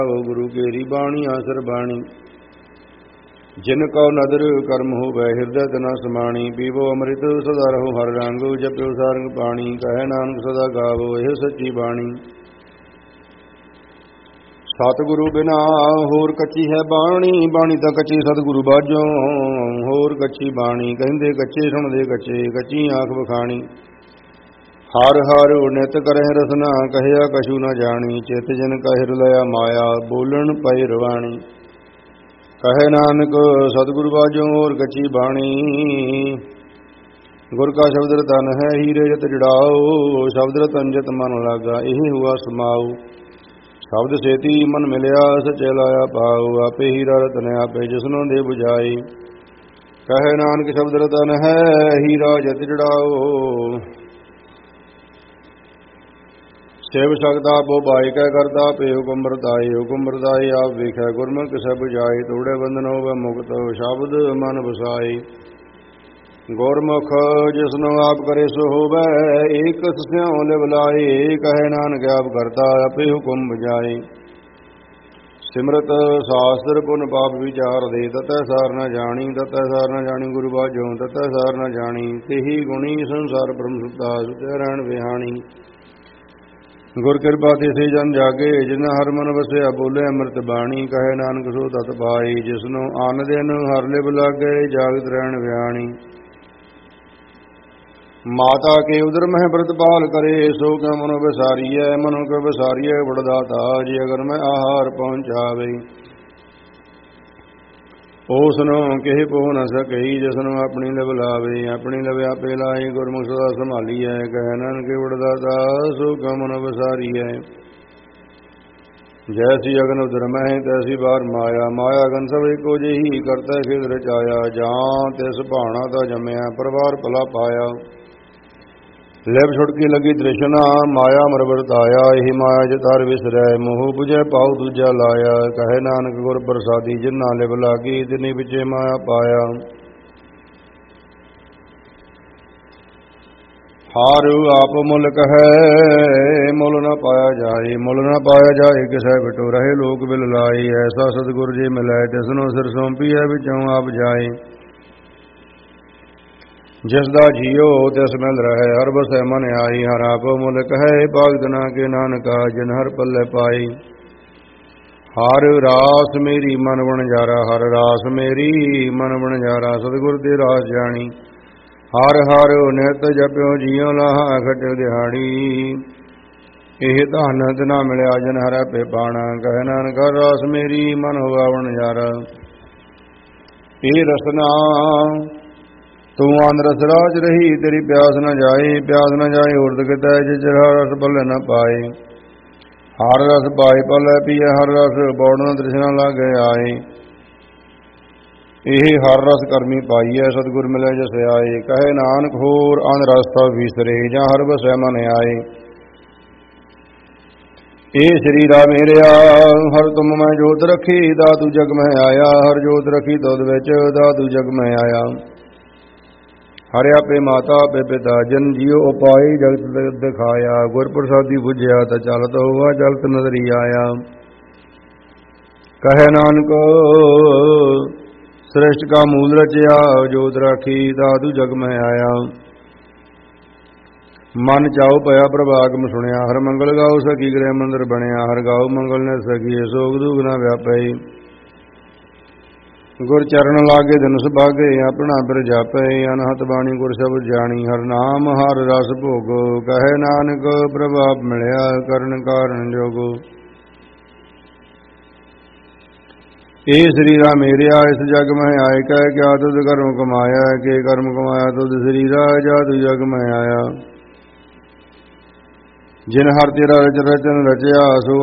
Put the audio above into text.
गुरु केरी बाणी आसर बाणी जिन कौ नदर कर्म होवै हृदय तना समाणी पीवो अमृत सदा रहो हर रंग जप्यो सारंग पाणी कहे नानक सदा गावो एह सच्ची बाणी सतगुरु बिना होर कच्ची है बाणी बाणी तां कच्ची सतगुरु बाजों होर कच्ची बाणी कहंदे कच्चे सुणदे कच्चे कच्ची आंख बखाणी हर हर नित करह रसना कहया कछु न जानी चित जन कह लया माया बोलन पै रवाणी कहे नानक सतगुरु बाजों और कच्ची बाणी गुर का शब्द रतन है हीरे जत जड़ाओ शब्द रतन जत मन लागा यही हुआ समाओ शब्द सेती मन मिलया सचे लाया पाओ आपे हीरा रतन आपे जिसनों दे बुझाई कहे नानक शब्द रतन है हीरा जत जड़ाओ सेव सकता पो पाई कै करता पे हुकुम बरताई आप वेखै गुरमुख सब जाई तोड़े बंधन होवे मुक्त शब्द मन बसाई गुरमुख जिसनो आप करे सो होवे एक स्यों लिव लाई कहे नानक आप करता आपे हुकुम बजाई सिमरत शास्त्र पुन पाप विचार दे ततः सार न जानी गुरु बाजों ततः सार न जानी तेही गुणी संसार ब्रह्म सुता सुते रहन विहानी गुर कृपा तिसे जन जागे जिन हर मन वसया बोले अमृत बाणी कहे नानक सो तत पाई जिसनो आन दिन हर लिव लागे जागत रहन व्याणी माता के उदर मह व्रतपाल करे सो क्या मनो विसारिय बड़दाता जी अगर मैं आहार पहुँचावे ओसनो केह पो न सकई जसनो अपनी लव लावे अपनी लव आपे लाई गुरमुख सदा संभालीय कह नानक बड़दाता सो कमन बसारी है जैसी अगन उदर मह तैसी बार माया माया अगन सब एको जेही करता खेद रचाया जहाँ तिस भाणा ता जमया परवार भला पाया लिव छुड़की लगी तृष्णा माया मर वरताया यही माया जतार विसरै मोह बुझे पाऊ दूजा लाया कहे नानक गुर प्रसादी जिन्ना लिव लागी तिनी बिचे माया पाया हार आप मुल कहे मुल न पाया जाए किसै बिटो रहे लोक बिल लाई ऐसा सतगुर जी मिलै तिसनो सिर सौंपी है बिचों आप जाए जिसदा जियो तिस मिल रहे हर बसै मन आई हर आप मुल कहे भागत ना के नानका जिन हर पल्ले पाई हर रास मेरी मन बन जारा हर रास मेरी मन बन जारा सतगुर ते रास जानी हर हर नित जप्यो जियो लाहा खट दिहाड़ी ਇਹ ਧਨ ਤ ਨਾ ਮਿਲਿਆ ਜਨ ਹਰੈ ਪੇ ਪਾਣਾ ਕਹਿ ਨਾਨਕ ਰਾਸ ਮੇਰੀ ਮਨ ਹੋਆ ਬਣ ਜਾਰਾ ਇਹ ਰਸਨਾ तू आन रस राज रही तेरी प्यास न जाए उर्द कितै जिचर हर रस पल्ले न पाए हर रस पाए पल्ले पिए हर रस बौड़न तृष्णा लागे आए यही हर रस करमी पाई है सतगुर मिले जस आए कहे नानक होर अन रस तब विसरे जा हर बसै मन आए ए शरीरा मेरिया हर तुम मैं जोत रखी दातू जग में आया हर जोत रखी तुद विच दातू जग में आया हरिया पे माता पे पिता जन जियो उपाय जगत दिखाया गुर प्रसादी बुझया तो चलत हुआ जलत नजरी आया कहे नानक श्रेष्ठ का मूल रचया जोत राखी दादू जग में आया मन चाओ पया प्रभागम सुनिया हर मंगल गाओ सखी गृह मंदिर बनया हर गाओ मंगल ने सखी सोग दुख न व्यापई गुर चरण लागे धनुष भागे अपना बिर जापे अनहत बाणी गुर सब जानी हर नाम हर रस भोगो कहे नानक प्रभाव मिलया करण कारण जोगो ए शरीरा मेरिया इस जग में आए कह क्या तुद कर्म कमाया के कर्म कमाया तुद शरीरा जा तू जग में आया जिन हर तेरा रचन रचया सो